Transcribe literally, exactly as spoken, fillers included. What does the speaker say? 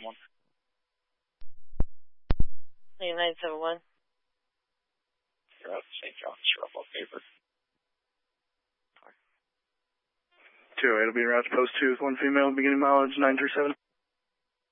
one. nine seven one. You're out Saint John's, Shrub on paper. two oh eight will be in route to post two with one female, beginning mileage nine three seven.